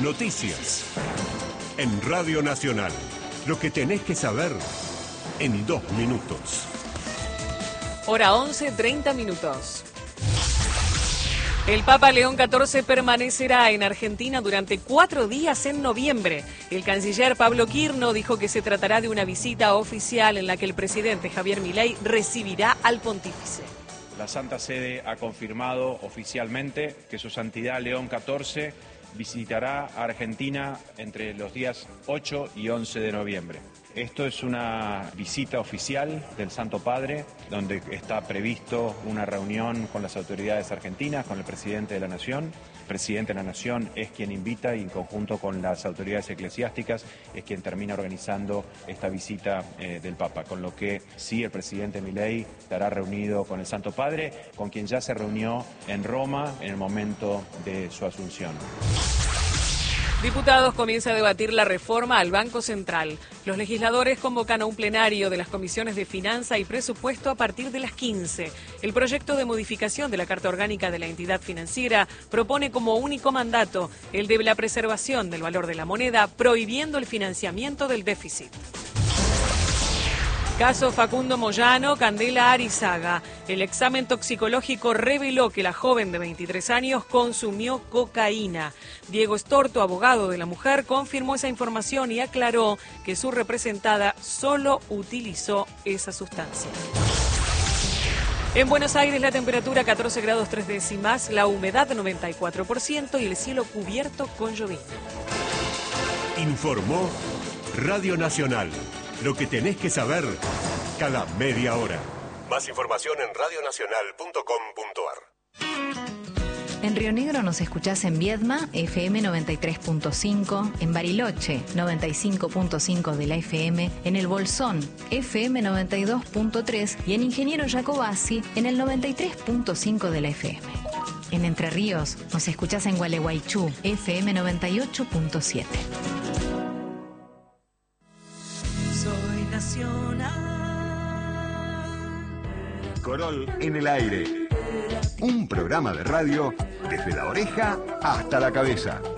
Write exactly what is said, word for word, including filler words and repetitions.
Noticias. En Radio Nacional. Lo que tenés que saber en dos minutos. Hora once, treinta minutos. El Papa León catorce permanecerá en Argentina durante cuatro días en noviembre. El canciller Pablo Quirno dijo que se tratará de una visita oficial en la que el presidente Javier Milei recibirá al pontífice. La Santa Sede ha confirmado oficialmente que su Santidad León catorce visitará a Argentina entre los días ocho y once de noviembre. Esto es una visita oficial del Santo Padre, donde está previsto una reunión con las autoridades argentinas, con el presidente de la Nación. El presidente de la Nación es quien invita y en conjunto con las autoridades eclesiásticas es quien termina organizando esta visita eh, del Papa. Con lo que sí, el presidente Milei estará reunido con el Santo Padre, con quien ya se reunió en Roma en el momento de su asunción. Diputados comienza a debatir la reforma al Banco Central. Los legisladores convocan a un plenario de las comisiones de Finanza y Presupuesto a partir de las quince. El proyecto de modificación de la Carta Orgánica de la entidad financiera propone como único mandato el de la preservación del valor de la moneda, prohibiendo el financiamiento del déficit. Caso Facundo Moyano, Candela Arizaga. El examen toxicológico reveló que la joven de veintitrés años consumió cocaína. Diego Estorto, abogado de la mujer, confirmó esa información y aclaró que su representada solo utilizó esa sustancia. En Buenos Aires la temperatura catorce grados tres décimas, la humedad noventa y cuatro por ciento y el cielo cubierto con llovizna. Informó Radio Nacional. Lo que tenés que saber cada media hora. Más información en radio nacional punto com punto a r. En Río Negro nos escuchás en Viedma, F M noventa y tres punto cinco, en Bariloche, noventa y cinco punto cinco de la F M, en El Bolsón, F M noventa y dos punto tres y en Ingeniero Jacobasi, en el noventa y tres punto cinco de la F M. En Entre Ríos nos escuchás en Gualeguaychú, F M noventa y ocho punto siete. Soy nacional. Corol en el aire. Un programa de radio desde la oreja hasta la cabeza.